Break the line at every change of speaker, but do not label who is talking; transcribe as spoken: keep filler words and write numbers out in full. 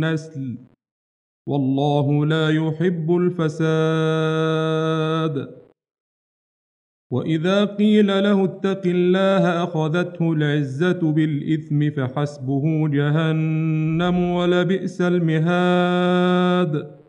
النسل، والله لا يحب الفساد. وإذا قيل له اتق الله أخذته العزة بالإثم فحسبه جهنم ولبئس المهاد.